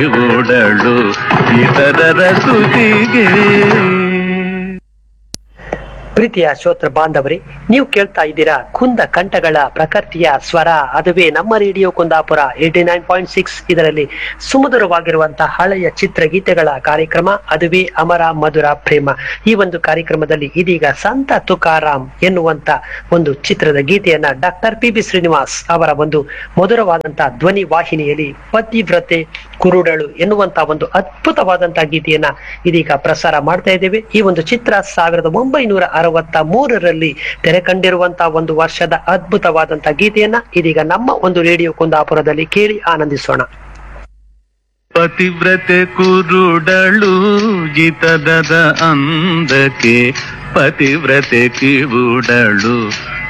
ಓಡಳು ಇತರರ ಸುದಿಗೆ. ಪ್ರೀತಿಯ ಶ್ರೋತೃ ಬಾಂಧವರೇ, ನೀವು ಕೇಳ್ತಾ ಇದ್ದೀರಾ ಕುಂದ ಕಂಠಗಳ ಪ್ರಕೃತಿಯ ಸ್ವರ, ಅದುವೇ ನಮ್ಮ ರೇಡಿಯೋ ಕುಂದಾಪುರ 89.6. ಇದರಲ್ಲಿ ಸುಮಧುರವಾಗಿರುವಂತಹ ಹಳೆಯ ಚಿತ್ರಗೀತೆಗಳ ಕಾರ್ಯಕ್ರಮ, ಅದುವೇ ಅಮರ ಮಧುರ ಪ್ರೇಮ. ಈ ಒಂದು ಕಾರ್ಯಕ್ರಮದಲ್ಲಿ ಇದೀಗ ಸಂತ ತುಕಾರಾಮ್ ಎನ್ನುವಂತ ಒಂದು ಚಿತ್ರದ ಗೀತೆಯನ್ನ ಡಾಕ್ಟರ್ ಪಿ.ಬಿ. ಶ್ರೀನಿವಾಸ್ ಅವರ ಒಂದು ಮಧುರವಾದಂತಹ ಧ್ವನಿ ವಾಹಿನಿಯಲ್ಲಿ ಪತಿವ್ರತೆ ಕುರುಡಳು ಎನ್ನುವಂತ ಒಂದು ಅದ್ಭುತವಾದಂತಹ ಗೀತೆಯನ್ನ ಇದೀಗ ಪ್ರಸಾರ ಮಾಡ್ತಾ ಇದ್ದೇವೆ. ಈ ಒಂದು ಚಿತ್ರ 1963ರಲ್ಲಿ ತೆರೆ ಕಂಡಿರುವಂತಹ ಒಂದು ವರ್ಷದ ಅದ್ಭುತವಾದಂತಹ ಗೀತೆಯನ್ನ ಇದೀಗ ನಮ್ಮ ಒಂದು ರೇಡಿಯೋ ಕುಂದಾಪುರದಲ್ಲಿ ಕೇಳಿ ಆನಂದಿಸೋಣ. ಪತಿವ್ರತೆ ಕುರುಡಳು ಜಿತದದ ಅಂದಕ್ಕೆ, ಪತಿವ್ರತೆ ಕಿವುಡಳು